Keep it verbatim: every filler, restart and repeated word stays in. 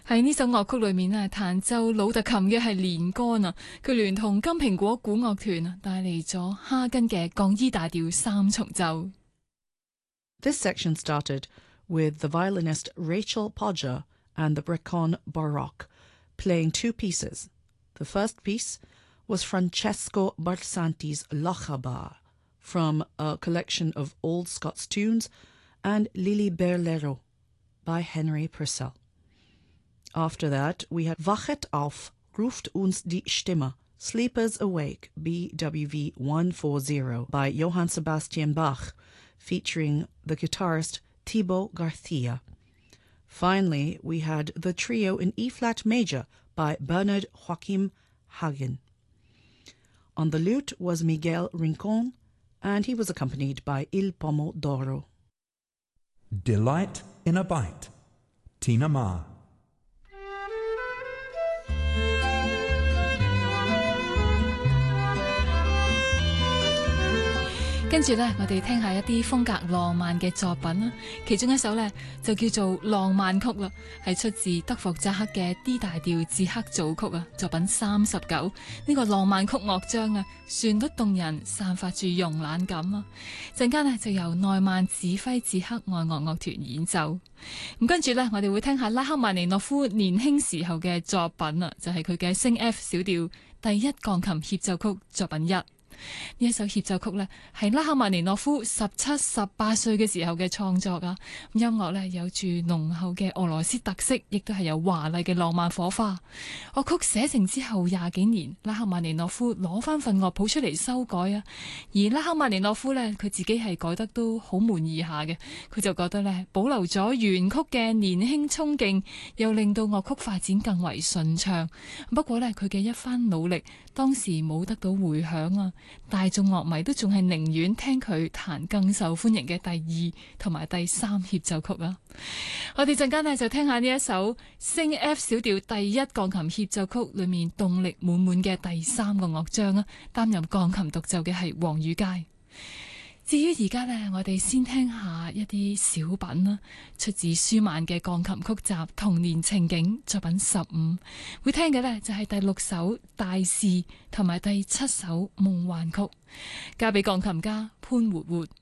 喺呢首樂曲裏面呢，彈奏魯特琴嘅係連杆啊，佢聯同金蘋果古樂團啊，帶嚟咗哈根嘅降 E 大調三重奏。 This section started with the violinist Rachel Podger and the Brecon Baroque playing two pieces. The first piece was Francesco Barsanti's Lochabar from a collection of old Scots tunes and Lili Berlero by Henry Purcell. After that, we had Wachet auf, ruft uns die Stimme, Sleepers Awake, B W V one forty by Johann Sebastian Bach, featuring the guitarist Thibaut Garcia. Finally, we had the trio in E-flat major by Bernard Joachim Hagen. On the lute was Miguel Rincon, and he was accompanied by Il Pomodoro. Delight in a Bite, Tina Ma. 跟住呢，我哋聽下一啲風格浪漫嘅作品啦。其中一首呢，就叫做《浪漫曲》啦，係出自德弗扎克嘅 D 大調捷克組曲啊，作品三十九。呢個浪漫曲樂章啊，旋律動人，散發住慵懶感啊。陣間呢，就由內曼指揮捷克愛樂樂團演奏。咁跟住呢，我哋會聽下拉赫曼尼諾夫年輕時候嘅作品啊，就係佢嘅升 F 小調第一鋼琴協奏曲作品一。呢一首協奏曲呢，係拉赫曼尼諾夫十七、十八歲嘅時候嘅創作啊！音樂呢，有住濃厚嘅俄羅斯特色，亦都係有華麗嘅浪漫火花。樂曲寫成之後廿幾年，拉赫曼尼諾夫攞翻份樂譜出嚟修改啊！而拉赫曼尼諾夫呢，佢自己係改得都好滿意下嘅，佢就覺得呢，保留咗原曲嘅年輕衝勁，又令到樂曲發展更為順暢。不過呢，佢嘅一番努力，當時冇得到回響啊！大眾樂迷都仲係寧願聽佢彈更受歡迎嘅第二同埋第三協奏曲啊！我哋陣間呢就聽下呢一首升 F 小調第一鋼琴協奏曲裏面動力滿滿嘅第三個樂章啊！擔任鋼琴獨奏嘅係黃宇佳。至於而家呢，我哋先聽下一啲小品啦，出自舒曼嘅鋼琴曲集《童年情景》作品十五，會聽嘅呢，就係第六首《大事》同埋第七首《夢幻曲》，交俾鋼琴家潘活活。